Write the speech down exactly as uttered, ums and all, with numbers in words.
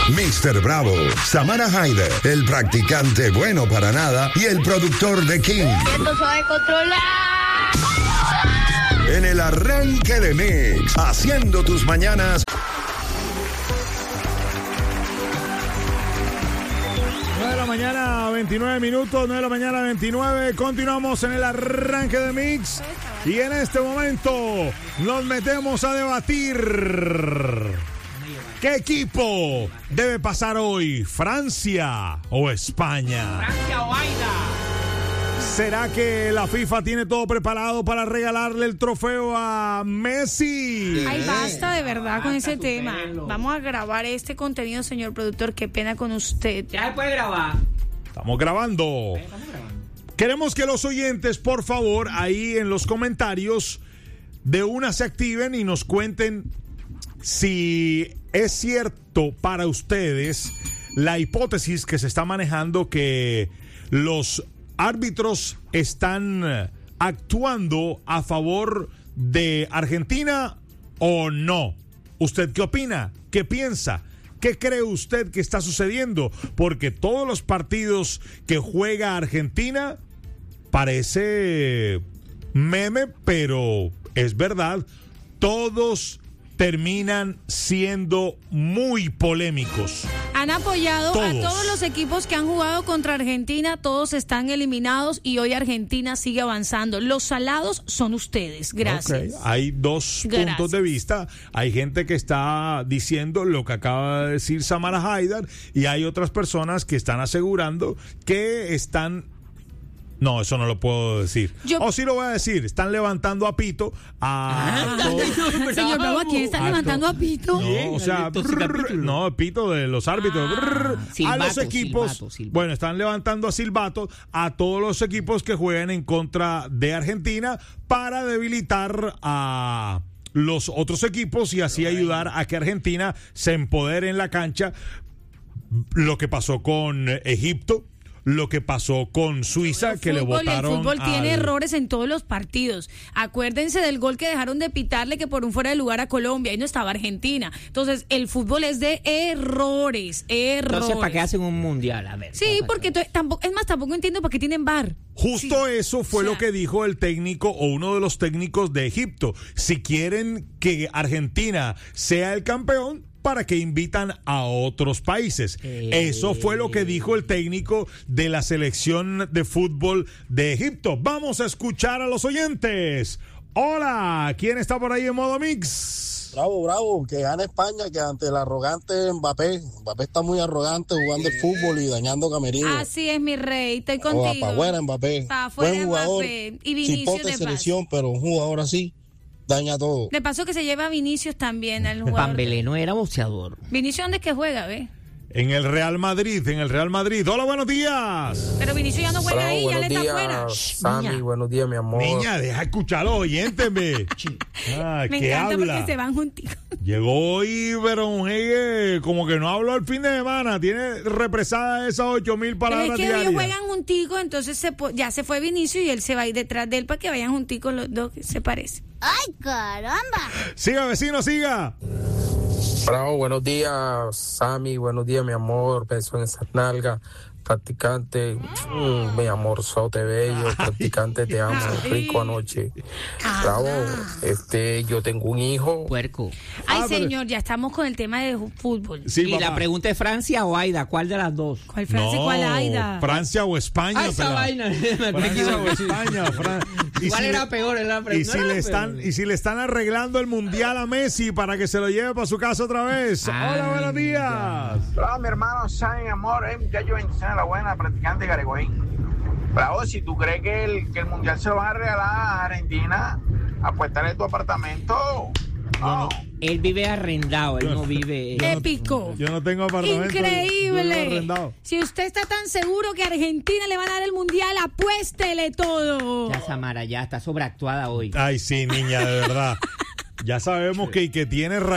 mister Bravo, Samara Haider, el practicante bueno para nada y el productor de King. Esto se va a controlar. En el arranque de Mix, haciendo tus mañanas. nueve de la mañana, veintinueve minutos, nueve de la mañana, veintinueve. Continuamos en el arranque de Mix. Y en este momento nos metemos a debatir. ¿Qué equipo debe pasar hoy? ¿Francia o España? Francia o Aida. ¿Será que la FIFA tiene todo preparado para regalarle el trofeo a Messi? Ay, basta de verdad con ese tema. Vamos a grabar este contenido, señor productor. Qué pena con usted. Ya se puede grabar. Estamos grabando. Estamos grabando. Queremos que los oyentes, por favor, ahí en los comentarios de una se activen y nos cuenten si es cierto para ustedes la hipótesis que se está manejando que los árbitros están actuando a favor de Argentina o no. ¿Usted qué opina? ¿Qué piensa? ¿Qué cree usted que está sucediendo? Porque todos los partidos que juega Argentina parece meme, pero es verdad, todos terminan siendo muy polémicos. Han apoyado Todos. a todos los equipos que han jugado contra Argentina, todos están eliminados y hoy Argentina sigue avanzando. Los salados son ustedes, gracias. Okay. Hay dos Gracias. puntos de vista. Hay gente que está diciendo lo que acaba de decir Samara Haider y hay otras personas que están asegurando que están... No, eso no lo puedo decir. Yo... O sí lo voy a decir. Están levantando a Pito a... Ah, todo... señor Bravo, ¿a quién están a levantando to... a Pito? No, o sea, brrr, no, Pito de los árbitros. Ah, brrr, silbato, a los equipos. silbato, silbato. Bueno, están levantando a silbato a todos los equipos que juegan en contra de Argentina para debilitar a los otros equipos y así ayudar a que Argentina se empodere en la cancha. Lo que pasó con Egipto, lo que pasó con Suiza, el que fútbol, le votaron. El fútbol al... tiene errores en todos los partidos. Acuérdense del gol que dejaron de pitarle que por un fuera de lugar a Colombia. Ahí no estaba Argentina. Entonces, el fútbol es de errores. Errores. Entonces, ¿para qué hacen un mundial? A ver. Sí, porque to- tampoco, es más, tampoco entiendo para qué tienen V A R. Justo Sí. eso fue O sea, lo que dijo el técnico o uno de los técnicos de Egipto. Si quieren que Argentina sea el campeón, para que invitan a otros países. Eh. Eso fue lo que dijo el técnico de la selección de fútbol de Egipto. Vamos a escuchar a los oyentes. Hola, ¿quién está por ahí en modo mix? Bravo, bravo, que gane España, que ante el arrogante Mbappé. Mbappé está muy arrogante jugando el fútbol y dañando camerinos. Así es, mi rey, estoy Para contigo. afuera Mbappé. Pa' afuera Buen jugador, Mbappé. Y sin Vinicius poca de selección, pero un jugador así daña todo. De paso que se lleva a Vinicius también al jugador. Pambelé no era boxeador. Vinicius, ¿dónde es que juega, ve? En el Real Madrid, en el Real Madrid. Hola, buenos días. Pero Vinicius ya no juega Bravo, ahí, ya le buenos está días, afuera. Sammy, Niña. buenos días, mi amor. Niña, deja escuchar a los oyentes, ve. Ah, Me ¿qué encanta habla? porque se van juntitos. Llegó hoy, pero un jegue como que no habló el fin de semana. Tiene represadas esas ocho mil Pero palabras es que diarias. ellos juegan junticos, entonces se po- ya se fue Vinicius y él se va a ir detrás de él para que vayan junticos los dos, que se parecen. ¡Ay, caramba! Siga, vecino, siga. Bravo, buenos días, Sammy, buenos días, mi amor. Beso en esas nalgas. Practicante, mm, mi amor, sote bello. Practicante, te amo. Rico anoche. Bravo, este, yo tengo un hijo. Puerco. Ay, Ah, pero- señor, ya estamos con el tema de ju- fútbol. Sí, y papá. la pregunta es Francia o Aida, ¿cuál de las dos? ¿Cuál Francia y cuál Aida? Francia o España. Ah, esa pelado. vaina. Me Francia o equivoqué. España. Fran... y ¿Cuál si era le- peor? Era la Y pregunta. si, No era le peor. están, y si le están arreglando el mundial a Messi para que se lo lleve para su casa otra vez. Ah, Hola, buenos días. Bravo, mi hermano Sam, amor, eh, muchacho, bendiciones, la buena, practicante de Carigüey. Bravo, si tú crees que el, que el mundial se lo van a regalar a Argentina, apuéstale tu apartamento. No. Él vive arrendado, él no vive. Yo no- Épico. Yo no tengo apartamento. yo vivo Increíble. arrendado. Si usted está tan seguro que Argentina le van a dar el mundial, apuéstele todo. Ya, Samara, ya está sobreactuada hoy. Ay, sí, niña, de verdad. Ya sabemos que, que tiene